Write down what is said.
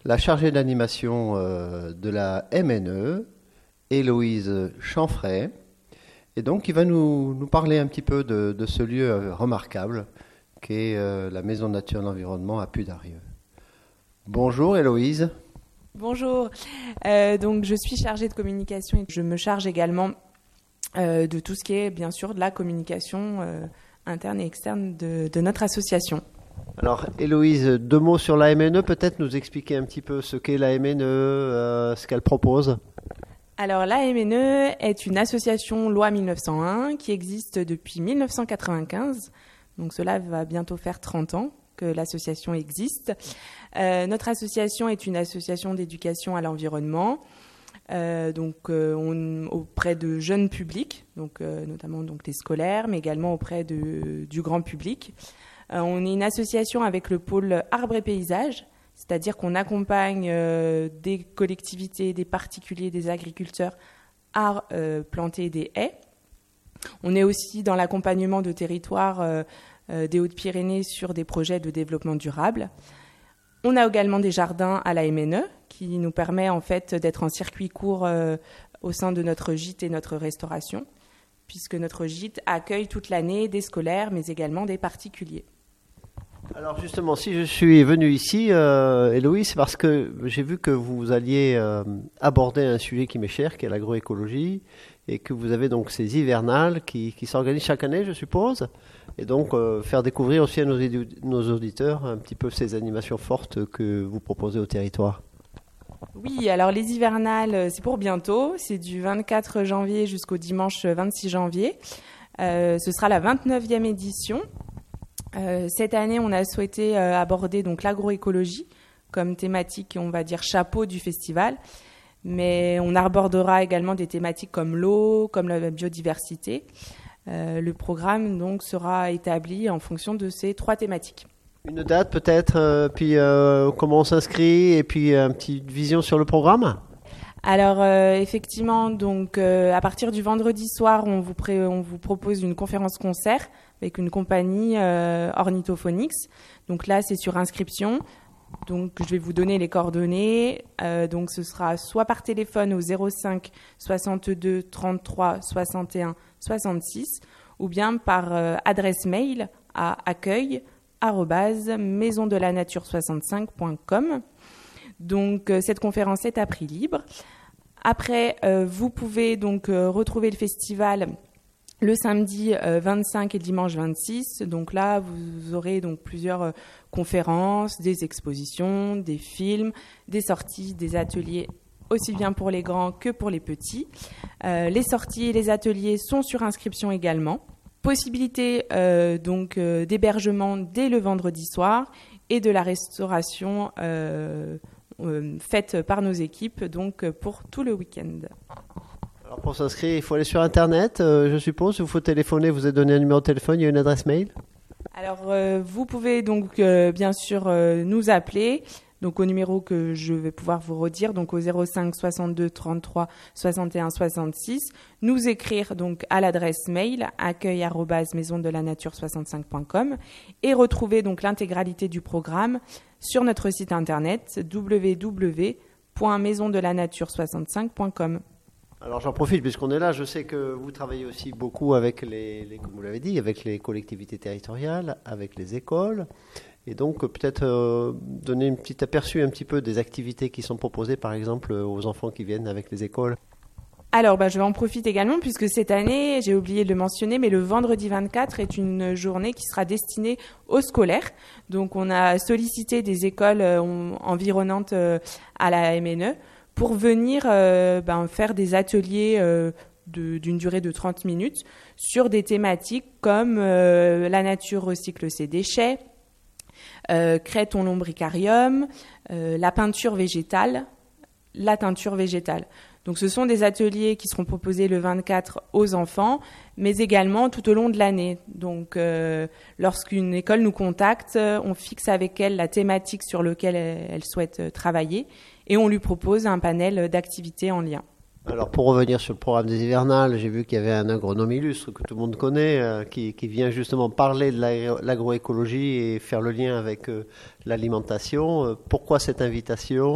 la chargée d'animation de la MNE, Héloïse Chanfray, et donc qui va nous parler un petit peu de ce lieu remarquable qu'est la Maison Nature et l'Environnement à Pudarieux. Bonjour Héloïse. Bonjour, donc je suis chargée de communication et je me charge également de tout ce qui est bien sûr de la communication interne et externe de notre association. Alors Héloïse, deux mots sur la MNE, peut-être nous expliquer un petit peu ce qu'est la MNE, ce qu'elle propose. Alors la MNE est une association loi 1901 qui existe depuis 1995, donc cela va bientôt faire 30 ans que l'association existe. Notre association est une association d'éducation à l'environnement, auprès de jeunes publics, notamment des scolaires, mais également auprès du grand public. On est une association avec le pôle arbre et paysage, c'est-à-dire qu'on accompagne des collectivités, des particuliers, des agriculteurs à planter des haies. On est aussi dans l'accompagnement de territoires des Hautes-Pyrénées sur des projets de développement durable. On a également des jardins à la MNE qui nous permet en fait d'être en circuit court au sein de notre gîte et notre restauration, puisque notre gîte accueille toute l'année des scolaires mais également des particuliers. Alors justement, si je suis venu ici, Héloïse, c'est parce que j'ai vu que vous alliez aborder un sujet qui m'est cher, qui est l'agroécologie, et que vous avez donc ces hivernales qui s'organisent chaque année, je suppose, et donc faire découvrir aussi à nos auditeurs un petit peu ces animations fortes que vous proposez au territoire. Oui, alors les hivernales, c'est pour bientôt, c'est du 24 janvier jusqu'au dimanche 26 janvier. Ce sera la 29e édition. Cette année, on a souhaité aborder donc l'agroécologie comme thématique, on va dire, chapeau du festival. Mais on abordera également des thématiques comme l'eau, comme la biodiversité. Le programme donc sera établi en fonction de ces trois thématiques. Une date peut-être, puis comment on s'inscrit, et puis une petite vision sur le programme ? Alors effectivement, donc à partir du vendredi soir, on vous propose une conférence-concert avec une compagnie Ornithophonix. Donc là, c'est sur inscription. Donc je vais vous donner les coordonnées. Donc ce sera soit par téléphone au 05 62 33 61 66 ou bien par adresse mail à accueil@maisondelanature65.com. Donc cette conférence est à prix libre. Après, vous pouvez donc retrouver le festival le samedi 25 et dimanche 26. Donc là, vous aurez donc plusieurs conférences, des expositions, des films, des sorties, des ateliers, aussi bien pour les grands que pour les petits. Les sorties et les ateliers sont sur inscription également. Possibilité d'hébergement dès le vendredi soir et de la restauration faite par nos équipes donc pour tout le week-end. Alors pour s'inscrire, il faut aller sur Internet, je suppose. Il faut téléphoner, vous avez donné un numéro de téléphone, il y a une adresse mail. Alors vous pouvez donc bien sûr nous appeler. Donc au numéro que je vais pouvoir vous redire, donc au 05 62 33 61 66, nous écrire donc à l'adresse mail accueil@maisondelanature65.com et retrouver donc l'intégralité du programme sur notre site internet www.maisondelanature65.com. Alors j'en profite puisqu'on est là, je sais que vous travaillez aussi beaucoup avec comme vous l'avez dit, avec les collectivités territoriales, avec les écoles. Et donc peut-être donner une petite aperçu un petit peu des activités qui sont proposées par exemple aux enfants qui viennent avec les écoles. Alors je vais en profiter également puisque cette année, j'ai oublié de le mentionner, mais le vendredi 24 est une journée qui sera destinée aux scolaires. Donc on a sollicité des écoles environnantes à la MNE pour venir faire des ateliers d'une durée de 30 minutes sur des thématiques comme la nature recycle ses déchets, crée ton lombricarium, la peinture végétale, la teinture végétale. Donc ce sont des ateliers qui seront proposés le 24 aux enfants, mais également tout au long de l'année. Donc lorsqu'une école nous contacte, on fixe avec elle la thématique sur laquelle elle souhaite travailler et on lui propose un panel d'activités en lien. Alors pour revenir sur le programme des hivernales, j'ai vu qu'il y avait un agronome illustre que tout le monde connaît, qui vient justement parler de l'agroécologie et faire le lien avec l'alimentation. Pourquoi cette invitation ?